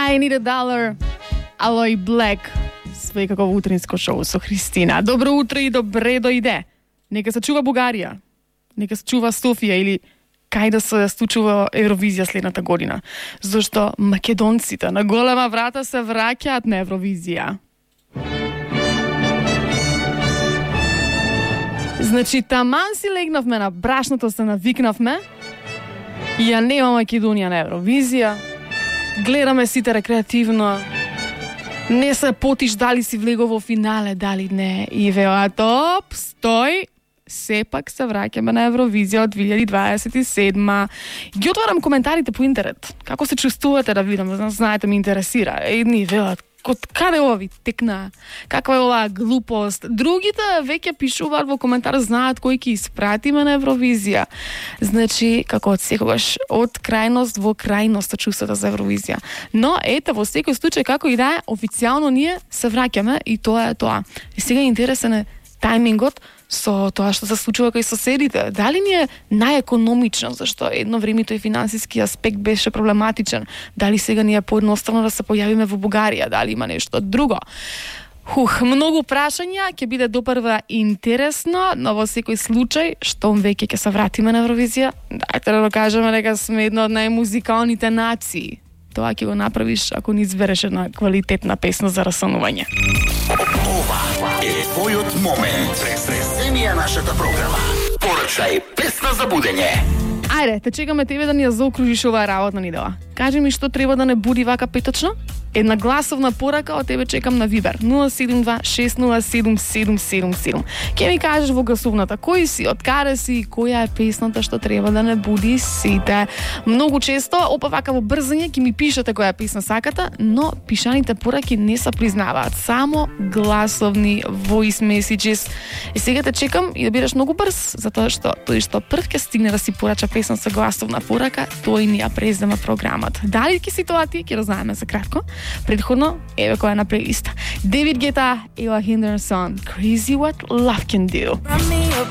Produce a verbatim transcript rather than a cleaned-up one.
I Need a Dollar, Aloe Black, својкако утринско шоу со Христина. Добро утро и добре дојде. Нека се чува Бугарија, нека се чува Софија или кај да се случува Евровизија следната година. Зашто македонците на голема врата се враќаат на Евровизија. Значи, таман си легнавме на брашното, се навикнавме и ја нема Македонија на Евровизија. Гледаме сите рекреативно. Не се потиш дали си влего во финале, дали не. И велат, оп, стој, сепак се враќаме на Евровизија од две илјади дваесет и седма. Ги отварам коментарите по интернет. Како се чувствувате да видам? Знаете, ме интересира. Едни велат, од каде ова ви текна? Каква е оваа глупост? Другите веќе пишуваат во коментар, знаат кој ќе испратиме на Евровизија. Значи, како од секогаш, од крајност во крајност чувствата за Евровизија. Но, ете, во секој случај, како и да е, официјално ние се враќаме и тоа е тоа. И сега е интересен е тајмингот со тоа што се случува кај соседите. Дали ни е најекономично, зашто едно време тој финансиски аспект беше проблематичен. Дали сега ни е поедноставно да се појавиме во Бугарија, дали има нешто друго. Хух, многу прашања, ќе биде допрва интересно, но во секој случај, штом веќе ќе се вратиме на Евровизија, дајте да кажеме дека сме една од најмузикалните нации. Тоа ќе го направиш ако ни избереш една квалитетна песна за расанување. Ова е твојот момент. Презресенија нашата програма. Порачај песна за будење. Ајде, те чекаме тебе да ни ја заокружиш оваа работна недела. Кажи ми што треба да не буди вака петочно? Една гласовна порака од тебе чекам на Вибер нула седум два шест нула седум седум седум седум. Ке ми кажеш во гласовната кој си, од каде си, која е песната што треба да не буди сите. Многу често, опа вака во брзање ќе ми пишете која песна сакате, но пишаните пораки не се признаваат, само гласовни voice messages. И сега те чекам и да бидеш многу брз, затоа што тој што прв ќе стигне да си порача песна со гласовна порака, тој ни ја презема програмата. Дали ќе си тоа ти, ќе разнаеме за кратко. Предходно, еве која на плейлиста. David Guetta, Ella Henderson, Crazy What Love Can Do.